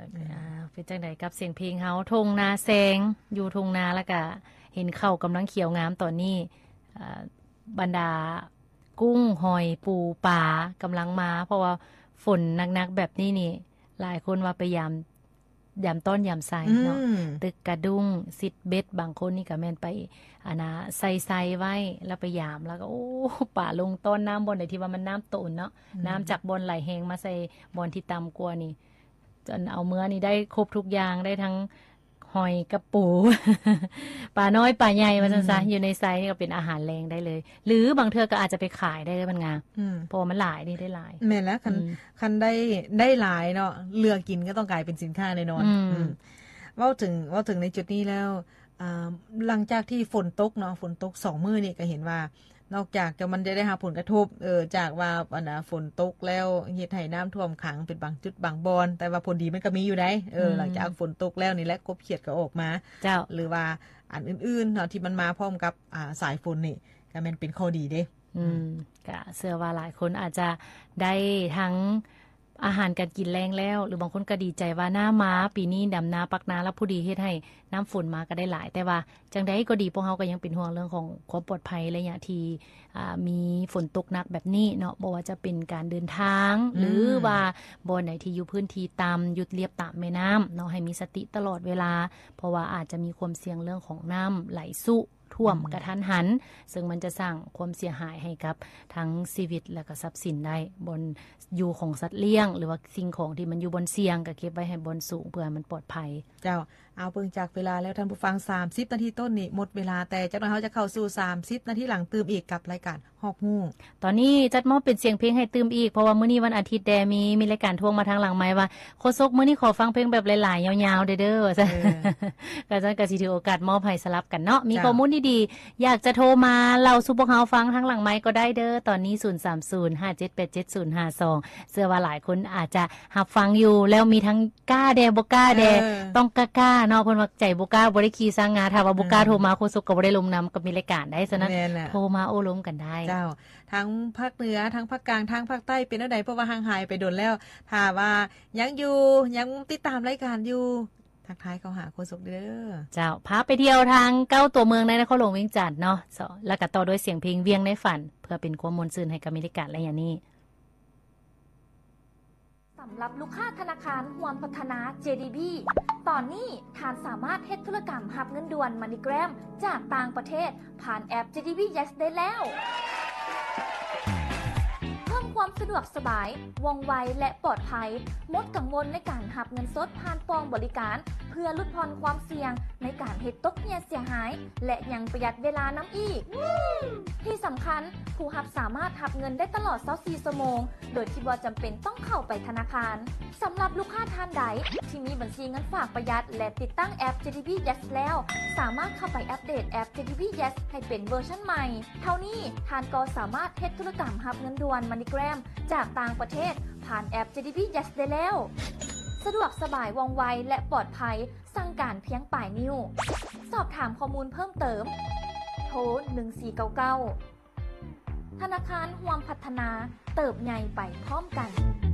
เป็นจังได๋กับเสียงเพลงเฮาทงนาแซงอยู่ทงนาแล้วก็เห็นข้าวกำลังเขียวงามตอนนี้บรรดากุ้งหอยปูปลากำลังมาเพราะว่าฝนหนักๆแบบนี้นี่หลายคนว่าพยายามยามต้นยามไซเนาะตึกกระดุ้งซิดเบ็ดบางคนนี่ก็แม่นไปใส่ไว้แล้วไปยามแล้วก็โอ้ป่าลงต้นน้ำบนไหนที่ว่ามันน้ำต้นเนาะน้ำจากบนไหลแหงมาใส่บนที่ต่ำกว่านี่จนเอาเมื่อนี่ได้ครบทุกอย่างได้ทั้งหอยกระปู ปลาน้อยปลาใหญ่มาซะอยู่ในไซนี่ก็เป็นอาหารแรงได้เลยหรือบางเทื่อก็อาจจะไปขายได้เลยมันงามเพราะมันหลายนี่ได้หลายแม่นแล้วคันได้หลายเนาะเลือกกินก็ต้องกลายเป็นสินค้าแน่นอนเว้าถึงในจุดนี้แล้วหลังจากที่ฝนตกเนาะฝนตก2มื้อนี่ก็เห็นว่านอกจากจะมันจะได้รับผลกระทบจากว่าฝนตกแล้วเฮ็ดให้น้ำท่วมขังเป็นบางจุดบางบอนแต่ว่าผลดีมันก็มีอยู่ได้หลังจากฝนตกแล้วนี่แหละกบเขียดก็ออกมาเจ้าหรือว่าอันอื่นๆเนาะที่มันมาพร้อมกับสายฝนนี่ก็แม่นเป็นข้อดีเด้ก็เชื่อว่าหลายคนอาจจะได้ทั้งอาหารการกินแรงแล้วหรือบางคนก็ดีใจว่าหน้าม้าปีนี้ดำนาปักนาแล้วผู้ดีเฮ็ดให้น้ำฝนมาก็ได้หลายแต่ว่าจังได๋ก็ดีพวกเฮาก็ยังเป็นห่วงเรื่องของความปลอดภัยระยะที่มีฝนตกหนักแบบนี้เนาะบ่ว่าจะเป็นการเดินทางหรือว่าบ่อนไหนที่อยู่พื้นที่ต่ำอยู่เรียบตามแม่น้ำเนาะให้มีสติตลอดเวลาเพราะว่าอาจจะมีความเสี่ยงเรื่องของน้ำไหลสุท่วมกระทันหันซึ่งมันจะสร้างความเสียหายให้กับทั้งชีวิตและก็ทรัพย์สินได้บนอยู่ของสัตว์เลี้ยงหรือว่าสิ่งของที่มันอยู่บนเสียงก็เก็บไว้ให้บนสูงเพื่อมันปลอดภัยเจ้าเอาเพิ่งจากเวลาแล้วท่านผู้ฟัง30นาทีต้นนี่หมดเวลาแต่จักหน่อยเฮาจะเข้าสู่30นาทีหลังตื่มอีกกับรายการฮอกฮู้ตอนนี้จัดมอบเป็นเสียงเพลงให้ตื่มอีกเพราะว่ามื้อนี้วันอาทิตย์แดมีรายการทวงมาทางหลังไม้ว่าโคซกมื้อนี้ขอฟังเพลงแบบหลายๆยาวๆเด้อๆว่าซั่นก็จังก็สิถือโอกาสมอบให้สลับกันเนาะมีข้อมูลดีๆอยากจะโทรมาเล่าสู่พวกเฮาฟังทางหลังไม้ก็ได้เด้อตอนนี้0305787052เชื่อว่าหลายคนอาจจะรับฟังอยู่แล้วมีทั้งกล้าแดบ่กล้าแดต้องกล้าเนาะเพิ่นว่าใจบ่กล้าบ่ได้ขี่สร้างงาถ้าว่าบ่กล้าโทรมาโคซกก็บ่ได้ลงนำก็มีรายการได้ฉะนั้นโทรมาโอ้ล้มกันได้เจ้าทั้งภาคเหนือทั้งภาคกลางทั้งภาคใต้เป็นจังได๋เพราะว่าห่างหายไปโดนแล้วถ้าว่ายังอยู่ยังติดตามรายการอยู่ทักทายเข้าหาโคซกเด้อเจ้าพาไปเที่ยวทาง9ตัวเมืองในนครหลวงเวียงจันทน์เนาะแล้วก็ต่อด้วยเสียงเพลงเวียงในฝันเพื่อเป็นความมนต์ซื่นให้กับรายการและอย่างนี้สำหรับลูกค้าธนาคารรวมพัฒนา JDB ตอนนี้ท่านสามารถเฮ็ดธุรกรรมรับเงินด่วน MoneyGram จากต่างประเทศผ่านแอป JDB Yes ได้แล้วเพิ่มความสะดวกสบายว่องไวและปลอดภัยลดกังวลในการรับเงินสดผ่านปองบริการเพื่อลดพรความเสี่ยงในการเฮ็ดตกเหี่ยเสียหายและยังประหยัดเวลาน้ำอีกที่สำคัญผู้รับสามารถรับเงินได้ตลอด24ชั่วโมงโดยที่บ่จำเป็นต้องเข้าไปธนาคารสำหรับลูกค้าท่านใดที่มีบัญชีเงินฝากประหยัดและติดตั้งแอป JDB Yes แล้วสามารถเข้าไปอัปเดตแอป JDB Yes ให้เป็นเวอร์ชันใหม่เท่านี้ท่านก็สามารถเฮ็ดธุรกรรมรับเงินด่วน MoneyGram จากต่างประเทศผ่านแอป JDB Yes ได้แล้วสะดวกสบายว่องไวและปลอดภัยสั่งการเพียงปลายนิ้วสอบถามข้อมูลเพิ่มเติมโทร1499ธนาคารรวมพัฒนาเติบใหญ่ไปพร้อมกัน